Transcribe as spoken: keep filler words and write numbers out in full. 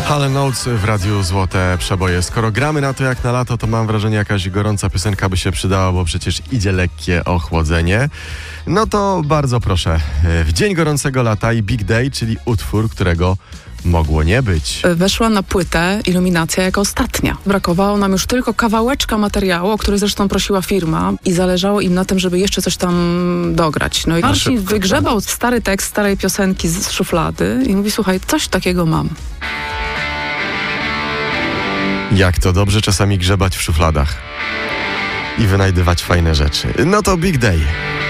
Hall and Oates w Radiu Złote Przeboje. Skoro gramy na to jak na lato, to mam wrażenie, jakaś gorąca piosenka by się przydała, bo przecież idzie lekkie ochłodzenie. No to bardzo proszę. W dzień gorącego lata i Big Day, czyli utwór, którego mogło nie być. Weszła na płytę Iluminacja jako ostatnia. Brakowało nam już tylko kawałeczka materiału, o który zresztą prosiła firma i zależało im na tym, żeby jeszcze coś tam dograć. No i Marcin szybko, wygrzebał stary tekst starej piosenki z szuflady i mówi, słuchaj, coś takiego mam. Jak to dobrze czasami grzebać w szufladach i wynajdywać fajne rzeczy. No to Big Day.